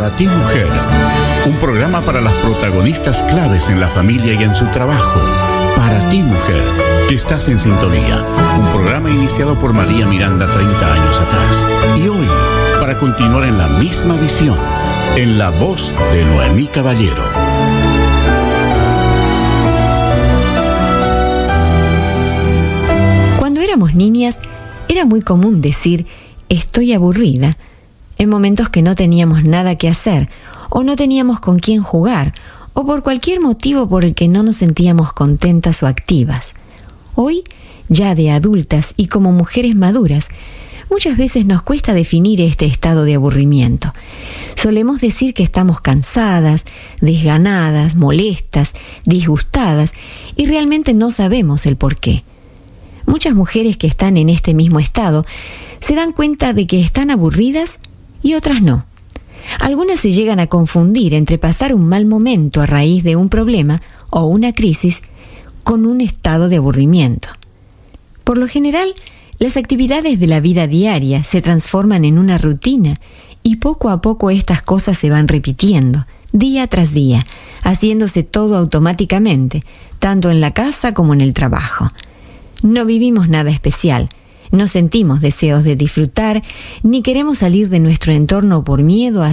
Para ti, mujer, un programa para las protagonistas claves en la familia y en su trabajo. Para ti, mujer, que estás en sintonía. Un programa iniciado por María Miranda 30 años atrás. Y hoy, para continuar en la misma visión, en la voz de Noemí Caballero. Cuando éramos niñas, era muy común decir «estoy aburrida» en momentos que no teníamos nada que hacer, o no teníamos con quién jugar, o por cualquier motivo por el que no nos sentíamos contentas o activas. Hoy, ya de adultas y como mujeres maduras, muchas veces nos cuesta definir este estado de aburrimiento. Solemos decir que estamos cansadas, desganadas, molestas, disgustadas, y realmente no sabemos el porqué. Muchas mujeres que están en este mismo estado se dan cuenta de que están aburridas y otras no. Algunas se llegan a confundir entre pasar un mal momento a raíz de un problema o una crisis con un estado de aburrimiento. Por lo general, las actividades de la vida diaria se transforman en una rutina y poco a poco estas cosas se van repitiendo, día tras día, haciéndose todo automáticamente, tanto en la casa como en el trabajo. No vivimos nada especial, no sentimos deseos de disfrutar, ni queremos salir de nuestro entorno por miedo a